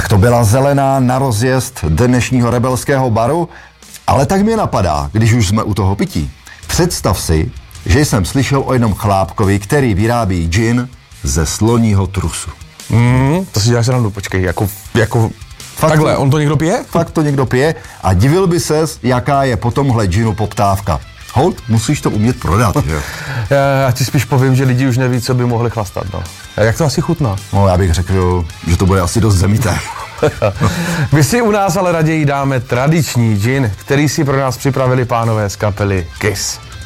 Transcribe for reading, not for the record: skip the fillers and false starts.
Tak to byla zelená na rozjezd dnešního rebelského baru, ale tak mě napadá, když už jsme u toho pití. Představ si, že jsem slyšel o jednom chlápkovi, který vyrábí gin ze sloního trusu. To si děláš randu, počkej, jako takhle, on to někdo pije? Fakt to někdo pije a divil by ses, jaká je po tomhle ginu poptávka. Holt, musíš to umět prodat, že jo? Já ti spíš povím, že lidi už neví, co by mohli chlastat, no. A jak to asi chutná? No, já bych řekl, že to bude asi dost zemité. My si u nás ale raději dáme tradiční gin, který si pro nás připravili pánové z kapely Kiss.